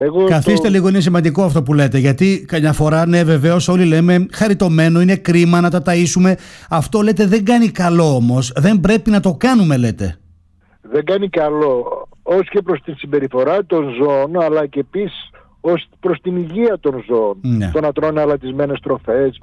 Καθίστε λίγο, είναι σημαντικό αυτό που λέτε. Γιατί καμιά φορά, ναι, βεβαίως, όλοι λέμε χαριτωμένο, είναι κρίμα να τα ταΐσουμε. Αυτό λέτε δεν κάνει καλό όμως. Δεν πρέπει να το κάνουμε, λέτε. Δεν κάνει καλό ως και προς τη συμπεριφορά των ζώων, αλλά και επίσης ως προς την υγεία των ζώων. Ναι. Το να τρώνε αλατισμένες τροφές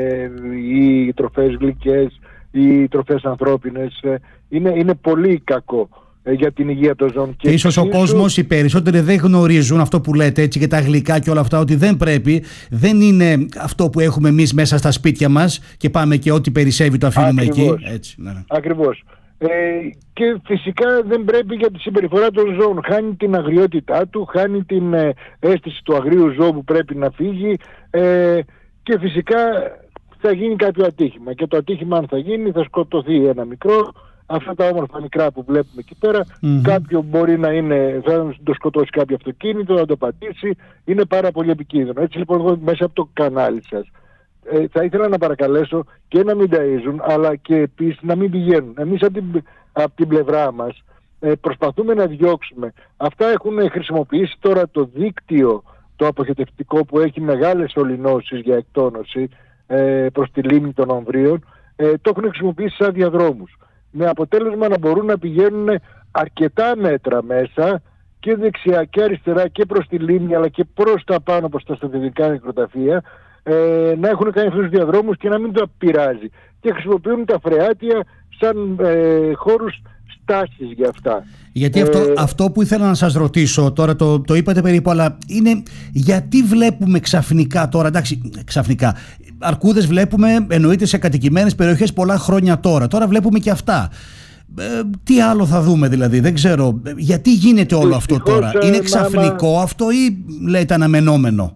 ή τροφές γλυκές ή τροφές ανθρώπινες είναι πολύ κακό για την υγεία των ζώων. Και ίσως ο κόσμος, οι περισσότεροι δεν γνωρίζουν αυτό που λέτε, έτσι, και τα γλυκά και όλα αυτά, ότι δεν πρέπει, δεν είναι αυτό που έχουμε εμείς μέσα στα σπίτια μας και πάμε και ό,τι περισσεύει το αφήνουμε εκεί. Έτσι, ναι. Ακριβώς. Και φυσικά δεν πρέπει για τη συμπεριφορά των ζώων. Χάνει την αγριότητά του, χάνει την αίσθηση του αγρίου ζώου που πρέπει να φύγει, και φυσικά θα γίνει κάποιο ατύχημα. Και το ατύχημα, αν θα γίνει, θα σκοτωθεί ένα μικρό. Αυτά τα όμορφα μικρά που βλέπουμε εκεί πέρα, κάποιο μπορεί να είναι, θα το σκοτώσει κάποιο αυτοκίνητο, να το πατήσει, είναι πάρα πολύ επικίνδυνο. Έτσι λοιπόν, εγώ μέσα από το κανάλι σας θα ήθελα να παρακαλέσω και να μην ταΐζουν, αλλά και επίσης να μην πηγαίνουν. Εμείς από την πλευρά μας προσπαθούμε να διώξουμε. Αυτά έχουν χρησιμοποιήσει τώρα το δίκτυο, το αποχετευτικό, που έχει μεγάλες σωληνώσεις για εκτόνωση προς τη λίμνη των Ομβρίων, το έχουν χρησιμοποιήσει σαν διαδρόμους. Με αποτέλεσμα να μπορούν να πηγαίνουν αρκετά μέτρα μέσα και δεξιά και αριστερά και προς τη λίμνη, αλλά και προς τα πάνω, προς τα στρατιωτικά νεκροταφεία, να έχουν κάνει αυτούς τους διαδρόμους και να μην το πειράζει. Και χρησιμοποιούν τα φρεάτια σαν χώρους στάσης για αυτά. Γιατί αυτό που ήθελα να σας ρωτήσω, τώρα το είπατε περίπου, αλλά είναι γιατί βλέπουμε ξαφνικά τώρα, εντάξει, ξαφνικά, αρκούδες βλέπουμε, εννοείται, σε κατοικημένες περιοχές πολλά χρόνια τώρα. Τώρα βλέπουμε και αυτά. Τι άλλο θα δούμε δηλαδή, δεν ξέρω. Γιατί γίνεται όλο αυτό τώρα? Είναι ξαφνικό αυτό ή λέτε αναμενόμενο?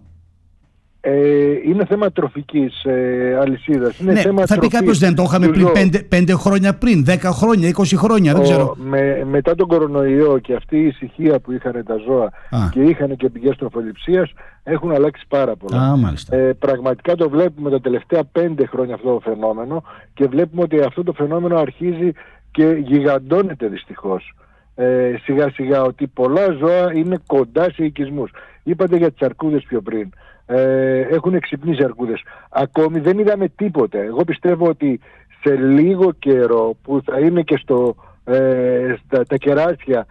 Είναι θέμα τροφικής αλυσίδας. Είναι ναι, θέμα θα πει κάποιος, δεν το είχαμε πριν 5 χρόνια πριν, 10 χρόνια, 20 χρόνια, δεν ξέρω. Μετά τον κορονοϊό και αυτή η ησυχία που είχαν τα ζώα και είχαν και πηγές τροφοληψίας, έχουν αλλάξει πάρα πολλά. Πραγματικά το βλέπουμε τα τελευταία 5 χρόνια αυτό το φαινόμενο, και βλέπουμε ότι αυτό το φαινόμενο αρχίζει και γιγαντώνεται δυστυχώς. Σιγά σιγά, ότι πολλά ζώα είναι κοντά σε οικισμούς. Είπατε για τις αρκούδες πιο πριν. Έχουν ξυπνήσει αρκούδες. Ακόμη δεν είδαμε τίποτε. Εγώ πιστεύω ότι σε λίγο καιρό που θα είναι και τα κεράσια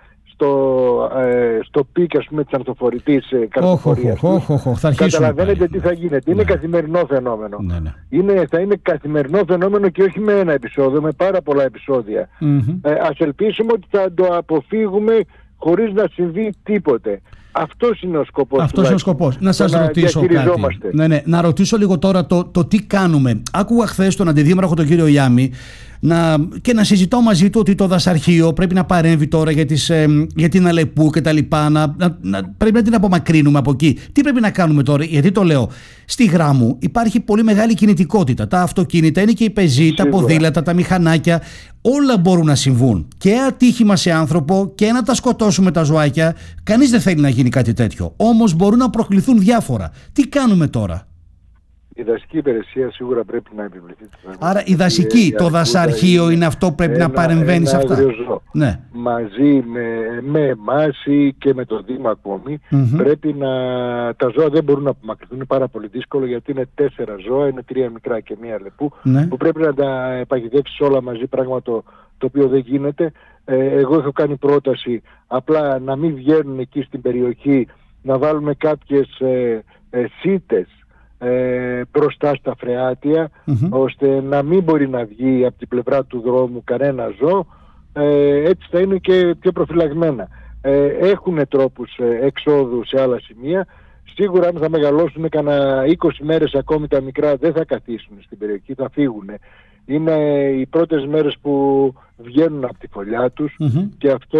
στο πικ, ας πούμε, της ανθοφορητής καρποφορίας, καταλαβαίνετε τι θα γίνεται. Είναι καθημερινό φαινόμενο. Θα είναι καθημερινό φαινόμενο και όχι με ένα επεισόδιο, με πάρα πολλά επεισόδια. Ας ελπίσουμε ότι θα το αποφύγουμε χωρίς να συμβεί τίποτε. Αυτός είναι ο σκοπός. Αυτός είναι ο σκοπός. Να σας ρωτήσω κάτι. Ναι, να ρωτήσω λίγο τώρα το τι κάνουμε. Άκουγα χθες τον αντιδήμαρχο, τον κύριο Ιάμι, και να συζητώ μαζί του ότι το δασαρχείο πρέπει να παρέμβει τώρα για την Αλεπού και τα λοιπά, πρέπει να την απομακρύνουμε από εκεί. Τι πρέπει να κάνουμε τώρα? Γιατί το λέω, στη Γράμμου υπάρχει πολύ μεγάλη κινητικότητα. Τα αυτοκίνητα είναι και οι πεζοί, τα ποδήλατα, τα μηχανάκια, όλα μπορούν να συμβούν. Και ατύχημα σε άνθρωπο και να τα σκοτώσουμε τα ζωάκια. Κανείς δεν θέλει να γίνει κάτι τέτοιο. Όμως μπορούν να προκληθούν διάφορα. Τι κάνουμε τώρα? Η δασική υπηρεσία σίγουρα πρέπει να επιβληθεί. Άρα η δασική, το δασαρχείο είναι αυτό που πρέπει να παρεμβαίνει σε αυτά. Ναι. Μαζί με εμάς και με το Δήμο ακόμη, πρέπει τα ζώα δεν μπορούν να απομακρυνθούν. Είναι πάρα πολύ δύσκολο, γιατί είναι 4 ζώα, είναι 3 μικρά και 1 Αλεπού, που πρέπει να τα επαγγελεύσεις όλα μαζί, πράγμα το οποίο δεν γίνεται. Εγώ έχω κάνει πρόταση απλά να μην βγαίνουν εκεί στην περιοχή, να βάλουμε κάποιες σίτες μπροστά στα φρεάτια, ώστε να μην μπορεί να βγει από την πλευρά του δρόμου κανένα ζώο. Έτσι θα είναι και πιο προφυλαγμένα. Έχουν τρόπους εξόδου σε άλλα σημεία. Σίγουρα αν θα μεγαλώσουν κανένα 20 μέρες ακόμη, τα μικρά δεν θα καθίσουν στην περιοχή, θα φύγουν. Είναι οι πρώτες μέρες που βγαίνουν από τη φωλιά τους, και αυτό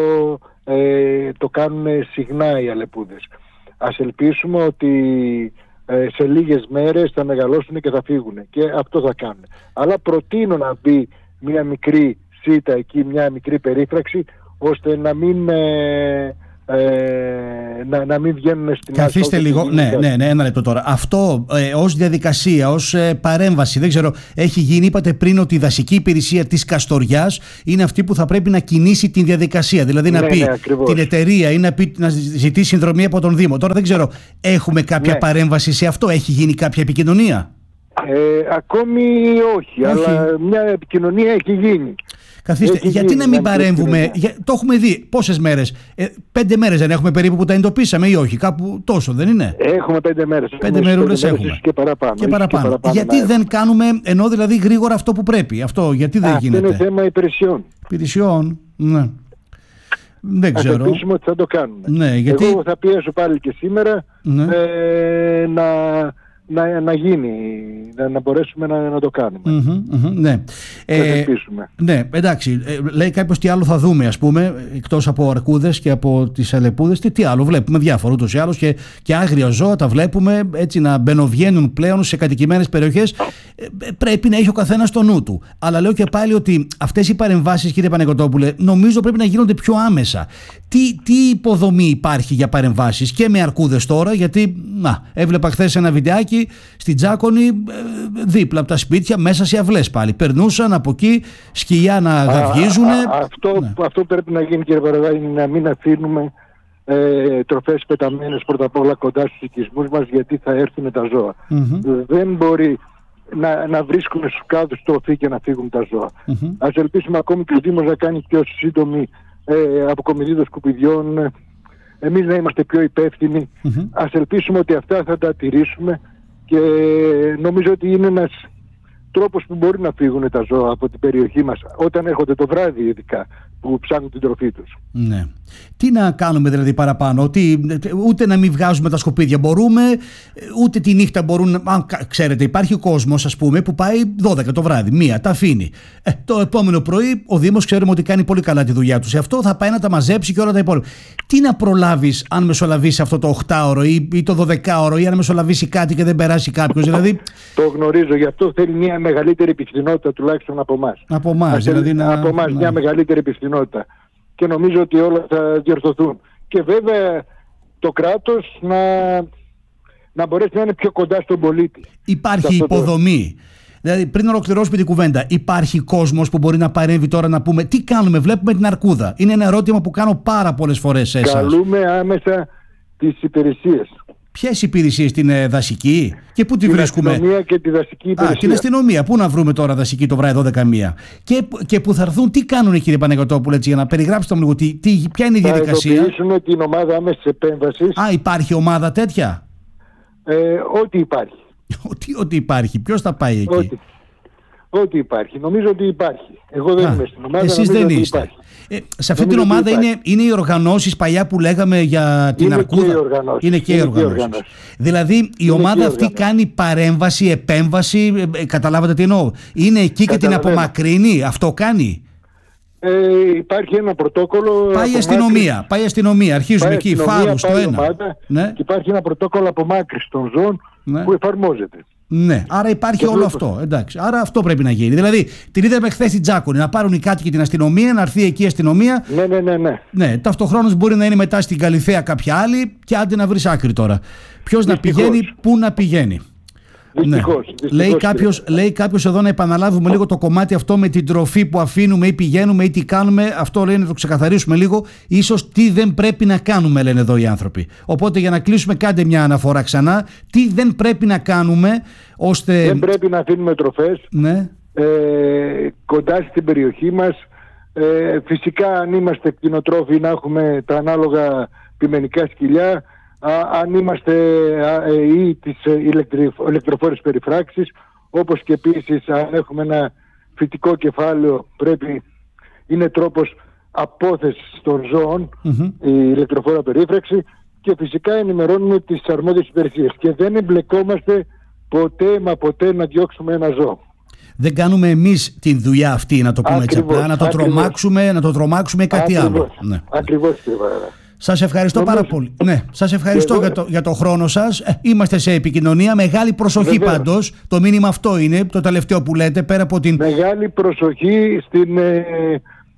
το κάνουν συχνά οι αλεπούδες. Ας ελπίσουμε ότι σε λίγες μέρες θα μεγαλώσουν και θα φύγουν, και αυτό θα κάνουν. Αλλά προτείνω να μπει μια μικρή σίτα εκεί, μια μικρή περίφραξη, ώστε να μην να μην βγαίνουν στην άσφαλτο. Καθίστε λίγο, ναι, ένα λεπτό τώρα. Αυτό ως διαδικασία, ως παρέμβαση, δεν ξέρω, έχει γίνει, είπατε πριν ότι η δασική υπηρεσία της Καστοριάς είναι αυτή που θα πρέπει να κινήσει την διαδικασία, δηλαδή να πει την εταιρεία ή να ζητήσει συνδρομή από τον Δήμο. Τώρα δεν ξέρω, έχουμε κάποια παρέμβαση σε αυτό, έχει γίνει κάποια επικοινωνία? Ακόμη όχι, αλλά μια επικοινωνία έχει γίνει. Καθίστε, γιατί να μην παρέμβουμε? Το έχουμε δει πόσες μέρες? 5 μέρες δεν έχουμε περίπου που τα εντοπίσαμε ή όχι? Κάπου τόσο δεν είναι? Έχουμε 5 μέρες. 5 μερούλες έχουμε. Και παραπάνω. Γιατί δεν κάνουμε, ενώ δηλαδή γρήγορα αυτό που πρέπει? Αυτό γιατί δεν γίνεται? Αυτό είναι θέμα υπηρεσιών. Ναι. Δεν ξέρω. Ας ελπίσουμε ότι θα το κάνουμε. Ναι, γιατί... Εγώ θα πιέσω πάλι και σήμερα να γίνει, να μπορέσουμε να το κάνουμε. Ναι. Ναι, εντάξει. Λέει κάποιος τι άλλο θα δούμε, ας πούμε, εκτός από αρκούδες και από τις αλεπούδες, τι άλλο βλέπουμε? Διάφορα ούτως ή άλλως και άγρια ζώα τα βλέπουμε έτσι να μπαινοβγαίνουν πλέον σε κατοικημένες περιοχές. Πρέπει να έχει ο καθένας το νου του. Αλλά λέω και πάλι ότι αυτές οι παρεμβάσεις, κύριε Παναγιωτόπουλε, νομίζω πρέπει να γίνονται πιο άμεσα. Τι υποδομή υπάρχει για παρεμβάσεις και με αρκούδες τώρα? Γιατί έβλεπα χθες ένα βιντεάκι στην Τζάκονη, δίπλα από τα σπίτια, μέσα σε αυλές πάλι. Περνούσαν από εκεί, σκυλιά να γαυγίζουν. Αυτό πρέπει να γίνει, κύριε Παραδά, είναι να μην αφήνουμε τροφές πεταμένες πρώτα απ' όλα κοντά στους οικισμούς μας, γιατί θα έρθουν τα ζώα. Δεν μπορεί να βρίσκουν στους κάδους τροφή και να φύγουν τα ζώα. Ας ελπίσουμε ακόμη και ο Δήμος να κάνει πιο σύντομη αποκομιδή των σκουπιδιών, εμείς να είμαστε πιο υπεύθυνοι. Ας ελπίσουμε ότι αυτά θα τα τηρήσουμε, και νομίζω ότι είναι ένας τρόπος που μπορεί να φύγουν τα ζώα από την περιοχή μας όταν έρχονται το βράδυ, ειδικά που ψάχνουν την τροφή τους. Ναι. Τι να κάνουμε δηλαδή παραπάνω? Ούτε να μην βγάζουμε τα σκουπίδια μπορούμε, ούτε τη νύχτα μπορούν. Ξέρετε, υπάρχει ο κόσμος, ας πούμε, που πάει 12 το βράδυ, 1, τα αφήνει. Το επόμενο πρωί ο Δήμος ξέρουμε ότι κάνει πολύ καλά τη δουλειά του. Σε αυτό θα πάει να τα μαζέψει και όλα τα υπόλοιπα. Τι να προλάβεις αν μεσολαβήσει αυτό το 8ωρο ή το 12ωρο, ή αν μεσολαβήσει κάτι και δεν περάσει κάποιος? Δηλαδή... Το γνωρίζω, γι' αυτό θέλει μια μεγαλύτερη υπευθυνότητα, τουλάχιστον από εμάς. Από εμάς, δηλαδή από εμάς μια μεγαλύτερη υπευθυνότητα. Και νομίζω ότι όλα θα διορθωθούν. Και βέβαια το κράτος να μπορέσει να είναι πιο κοντά στον πολίτη. Υπάρχει υποδομή. Δηλαδή, πριν ολοκληρώσουμε την κουβέντα, υπάρχει κόσμος που μπορεί να παρέμβει τώρα να πούμε τι κάνουμε? Βλέπουμε την αρκούδα. Είναι ένα ερώτημα που κάνω πάρα πολλές φορές σε εσάς. Καλούμε άμεσα τις υπηρεσίες. Ποιες υπηρεσίες? Την δασική? Και πού τη βρίσκουμε? Την αστυνομία και τη δασική υπηρεσία. Την αστυνομία. Πού να βρούμε τώρα δασική το βράδυ 12-1? Και που θα έρθουν, τι κάνουν, κύριε Παναγιωτόπουλε, έτσι, για να περιγράψετε μου λίγο ποια είναι η διαδικασία? Θα ειδοποιήσουν την ομάδα άμεσης επέμβασης. Υπάρχει ομάδα τέτοια? Ό,τι υπάρχει. Ό,τι υπάρχει. Ποιος θα πάει εκεί? Ό,τι υπάρχει. Νομίζω ότι υπάρχει. Εγώ δεν είμαι στην ομάδα. Εσείς δεν είστε. Σε αυτή την ομάδα είναι οι οργανώσεις παλιά που λέγαμε για την αρκούδα? Είναι και οι οργανώσεις. Δηλαδή η ομάδα αυτή κάνει παρέμβαση, επέμβαση, καταλάβατε τι εννοώ? Είναι εκεί και την απομακρύνει? Αυτό κάνει? Υπάρχει ένα πρωτόκολλο. Πάει η αστυνομία, αρχίζουν εκεί, φάρους το ένα. Και υπάρχει ένα πρωτόκολλο απομάκρυνσης των ζώων που εφαρμόζεται. Ναι, άρα υπάρχει όλο αυτό. Εντάξει. Άρα αυτό πρέπει να γίνει. Δηλαδή, την είδαμε χθες στην Τζάκονη να πάρουν οι κάτοικοι την αστυνομία, να έρθει εκεί η αστυνομία. Ναι. Ταυτοχρόνως μπορεί να είναι μετά στην Καλυθέα κάποια άλλη, και άντε να βρεις άκρη τώρα. Ποιος να πηγαίνει, πού να πηγαίνει. Δυστυχώς. Λέει κάποιος εδώ να επαναλάβουμε λίγο το κομμάτι αυτό με την τροφή που αφήνουμε ή πηγαίνουμε ή τι κάνουμε. Αυτό λέει να το ξεκαθαρίσουμε λίγο. Ίσως τι δεν πρέπει να κάνουμε, λένε εδώ οι άνθρωποι. Οπότε για να κλείσουμε, κάντε μια αναφορά ξανά. Τι δεν πρέπει να κάνουμε ώστε... Δεν πρέπει να αφήνουμε τροφές κοντά στην περιοχή μας. Φυσικά αν είμαστε κτηνοτρόφοι να έχουμε τα ανάλογα πειμενικά σκυλιά. Αν είμαστε ή τις ηλεκτροφόρες περιφράξεις, όπως και επίσης αν έχουμε ένα φυτικό κεφάλαιο, είναι τρόπος απόθεσης των ζώων η ηλεκτροφόρα περίφραξη, και φυσικά ενημερώνουμε τις αρμόδιες υπηρεσίες και δεν εμπλεκόμαστε ποτέ να διώξουμε ένα ζώο. Δεν κάνουμε εμείς τη δουλειά αυτή, να το πούμε έτσι απλά, να το τρομάξουμε κάτι άλλο. Ακριβώς, κύριε Παραδά. Σας ευχαριστώ πάρα πολύ. Ναι, σας ευχαριστώ για το χρόνο σας. Είμαστε σε επικοινωνία. Μεγάλη προσοχή πάντως. Το μήνυμα αυτό είναι το τελευταίο που λέτε, πέρα από την... Μεγάλη προσοχή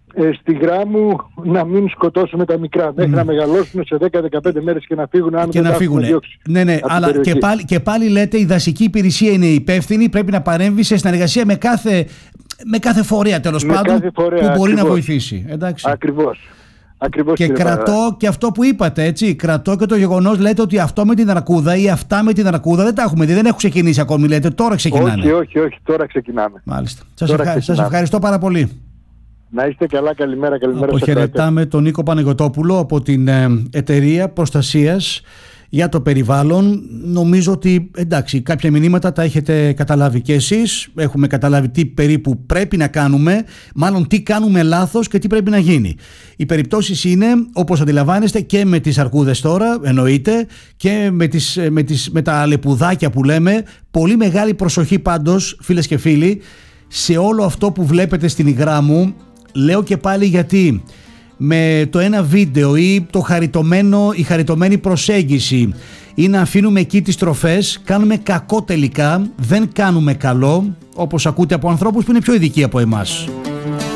στη Γράμμου να μην σκοτώσουμε τα μικρά μέχρι να μεγαλώσουν σε 10-15 μέρες και να φύγουν, αν και δεν να φύγουν. Ναι, αλλά και πάλι λέτε η δασική υπηρεσία είναι υπεύθυνη, πρέπει να παρέμβει σε συνεργασία με κάθε φορέα τέλος πάντων που μπορεί να βοηθήσει. Εντάξει. Ακριβώς. Και κρατώ και αυτό που είπατε, έτσι. Κρατώ και το γεγονός, λέτε ότι αυτό με την αρκούδα ή αυτά με την αρκούδα δεν τα έχουμε δει, δεν έχουν ξεκινήσει ακόμη, λέτε. Τώρα ξεκινάνε. Όχι, τώρα ξεκινάμε. Μάλιστα. Σας ευχαριστώ πάρα πολύ. Να είστε καλά, καλημέρα. Αποχαιρετάμε τον Νίκο Παναγιωτόπουλο από την Εταιρεία Προστασίας για το Περιβάλλον. Νομίζω ότι εντάξει, κάποια μηνύματα τα έχετε καταλάβει και εσείς. Έχουμε καταλάβει τι περίπου πρέπει να κάνουμε, μάλλον τι κάνουμε λάθος και τι πρέπει να γίνει. Οι περιπτώσεις είναι, όπως αντιλαμβάνεστε, και με τις αρκούδες τώρα, εννοείται, και με τα λεπουδάκια που λέμε. Πολύ μεγάλη προσοχή πάντως, φίλες και φίλοι, σε όλο αυτό που βλέπετε στην Ιγράμμου. Λέω και πάλι γιατί με το ένα βίντεο ή η χαριτωμένη προσέγγιση ή να αφήνουμε εκεί τις τροφές κάνουμε κακό τελικά, δεν κάνουμε καλό, όπως ακούτε από ανθρώπους που είναι πιο ειδικοί από εμάς.